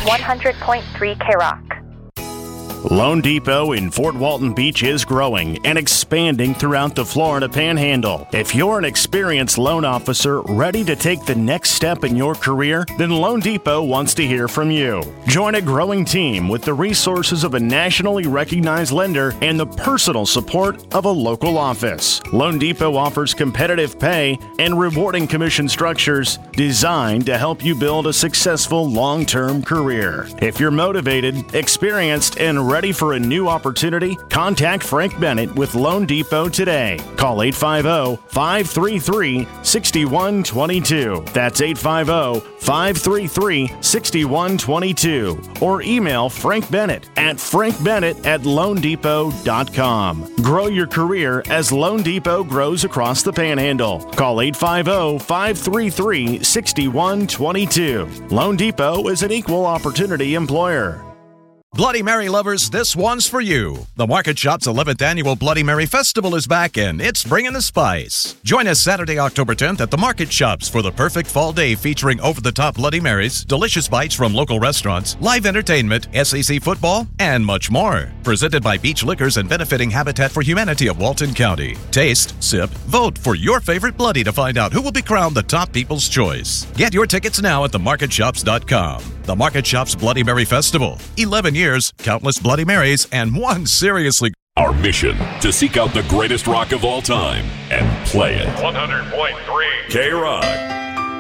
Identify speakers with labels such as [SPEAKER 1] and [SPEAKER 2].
[SPEAKER 1] 100.3 K-Rock.
[SPEAKER 2] Loan Depot in Fort Walton Beach is growing and expanding throughout the Florida Panhandle. If you're an experienced loan officer ready to take the next step in your career, then Loan Depot wants to hear from you. Join a growing team with the resources of a nationally recognized lender and the personal support of a local office. Loan Depot offers competitive pay and rewarding commission structures designed to help you build a successful long-term career. If you're motivated, experienced, and ready for a new opportunity, contact Frank Bennett with Loan Depot today. Call 850-533-6122. That's 850-533-6122. Or email Frank Bennett at frankbennett@loandepot.com. Grow your career as Loan Depot grows across the Panhandle. Call 850-533-6122. Loan Depot is an equal opportunity employer.
[SPEAKER 3] Bloody Mary lovers, this one's for you. The Market Shop's 11th Annual Bloody Mary Festival is back, and it's bringing the spice. Join us Saturday, October 10th at the Market Shops for the perfect fall day featuring over-the-top Bloody Marys, delicious bites from local restaurants, live entertainment, SEC football, and much more. Presented by Beach Liquors and benefiting Habitat for Humanity of Walton County. Taste, sip, vote for your favorite Bloody to find out who will be crowned the top People's Choice. Get your tickets now at themarketshops.com. The Market Shops Bloody Mary Festival. 11 years, countless Bloody Marys, and one seriously...
[SPEAKER 4] Our mission, to seek out the greatest rock of all time and play it.
[SPEAKER 5] 100.3
[SPEAKER 4] K-Rock.